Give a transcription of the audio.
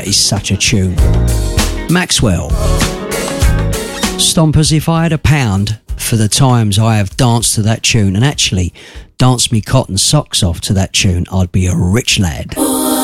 That is such a tune. Maxwell. Stompers, if I had £1 for the times I have danced to that tune and actually danced me cotton socks off to that tune, I'd be a rich lad.